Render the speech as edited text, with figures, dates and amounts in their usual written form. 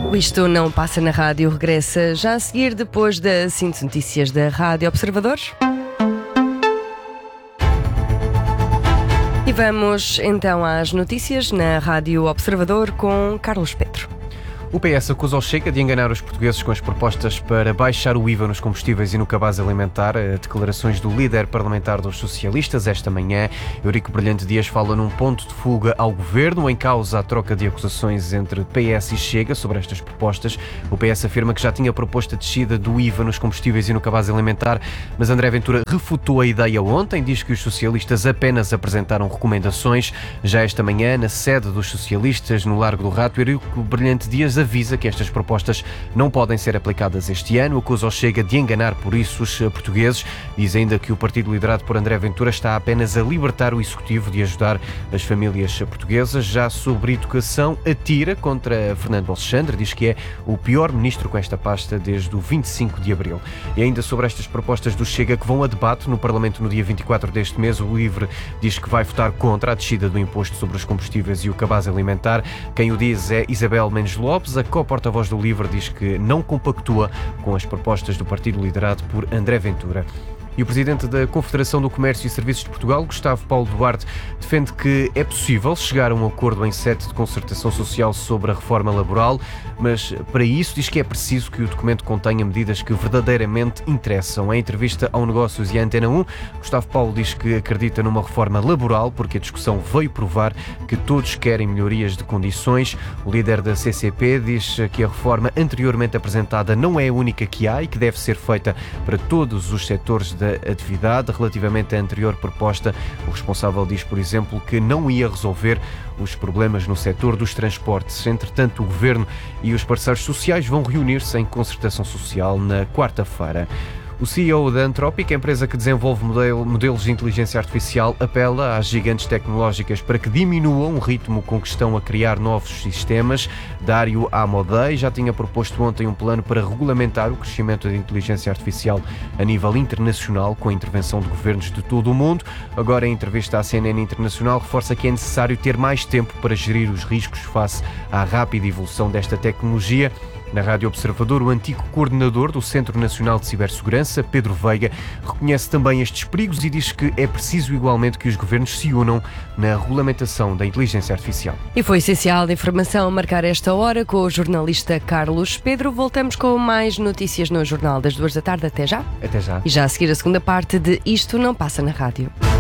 O Isto Não Passa na Rádio regressa já a seguir, depois da síntese notícias da Rádio Observador. E vamos então às notícias na Rádio Observador com Carlos Pedro. O PS acusa o Chega de enganar os portugueses com as propostas para baixar o IVA nos combustíveis e no cabaz alimentar. Declarações do líder parlamentar dos socialistas esta manhã. Eurico Brilhante Dias fala num ponto de fuga ao governo, em causa a troca de acusações entre PS e Chega sobre estas propostas. O PS afirma que já tinha proposto a descida do IVA nos combustíveis e no cabaz alimentar, mas André Ventura refutou a ideia ontem, diz que os socialistas apenas apresentaram recomendações. Já esta manhã, na sede dos socialistas, no Largo do Rato, Eurico Brilhante Dias avisa que estas propostas não podem ser aplicadas este ano, acusa o Chega de enganar por isso os portugueses. Diz ainda que o partido liderado por André Ventura está apenas a libertar o Executivo de ajudar as famílias portuguesas. Já sobre educação, atira contra Fernando Alexandre, diz que é o pior ministro com esta pasta desde o 25 de abril. E ainda sobre estas propostas do Chega que vão a debate no Parlamento no dia 24 deste mês, o LIVRE diz que vai votar contra a descida do imposto sobre os combustíveis e o cabaz alimentar. Quem o diz é Isabel Mendes Lopes. A co-porta-voz do LIVRE diz que não compactua com as propostas do partido liderado por André Ventura. E o presidente da Confederação do Comércio e Serviços de Portugal, Gustavo Paulo Duarte, defende que é possível chegar a um acordo em sede de concertação social sobre a reforma laboral, mas para isso diz que é preciso que o documento contenha medidas que verdadeiramente interessam. Em entrevista ao Negócios e à Antena 1, Gustavo Paulo diz que acredita numa reforma laboral porque a discussão veio provar que todos querem melhorias de condições. O líder da CCP diz que a reforma anteriormente apresentada não é a única que há e que deve ser feita para todos os setores da atividade. Relativamente à anterior proposta, o responsável diz, por exemplo, que não ia resolver os problemas no setor dos transportes. Entretanto, o Governo e os parceiros sociais vão reunir-se em concertação social na quarta-feira. O CEO da Anthropic, a empresa que desenvolve modelos de inteligência artificial, apela às gigantes tecnológicas para que diminuam o ritmo com que estão a criar novos sistemas. Dario Amodei já tinha proposto ontem um plano para regulamentar o crescimento da inteligência artificial a nível internacional, com a intervenção de governos de todo o mundo. Agora, em entrevista à CNN Internacional, reforça que é necessário ter mais tempo para gerir os riscos face à rápida evolução desta tecnologia. Na Rádio Observador, o antigo coordenador do Centro Nacional de Cibersegurança, Pedro Veiga, reconhece também estes perigos e diz que é preciso igualmente que os governos se unam na regulamentação da inteligência artificial. E foi essencial a informação a marcar esta hora com o jornalista Carlos Pedro. Voltamos com mais notícias no Jornal das 2 da tarde. Até já. Até já. E já a seguir a segunda parte de Isto Não Passa na Rádio.